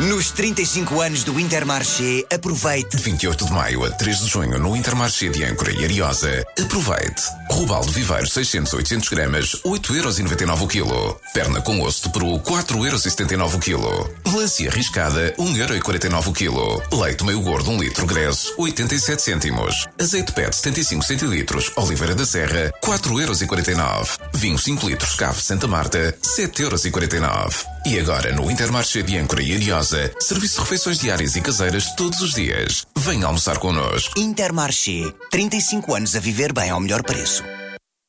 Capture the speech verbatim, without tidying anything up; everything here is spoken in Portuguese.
Nos trinta e cinco anos do Intermarché, aproveite. De vinte e oito de maio a três de junho no Intermarché de Âncora e Ariosa, aproveite. Robaldo Viveiro seiscentos a oitocentos gramas, oito euros e noventa e nove o quilo. Perna com osso de peru, quatro euros e setenta e nove o quilo. Melancia riscada, um euro e quarenta e nove o quilo. Leite meio gordo, um litro, Gresso, oitenta e sete cêntimos. Azeite P E T, setenta e cinco centilitros, Oliveira da Serra, quatro euros e quarenta e nove. Vinho cinco litros, Cave Santa Marta, sete euros e quarenta e nove. E agora no Intermarché de Âncora e Ariosa, serviço de refeições diárias e caseiras todos os dias. Venha almoçar connosco. Intermarché, trinta e cinco anos a viver bem ao melhor preço.